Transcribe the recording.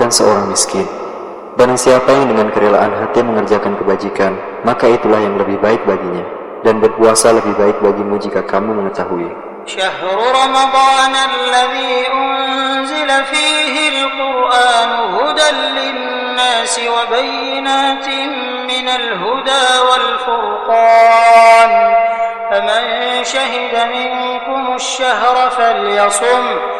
kekurangan seorang miskin. Barang siapa yang dengan kerelaan hati mengerjakan kebajikan, maka itulah yang lebih baik baginya. Dan berpuasa lebih baik bagimu jika kamu mengetahui. Syahrul Ramadan alladzi unzila fihi al-Qur'an hudan lin-nas wa bayyinatin minal huda wal furqan. Faman shahida minkum ash-shahra falyasum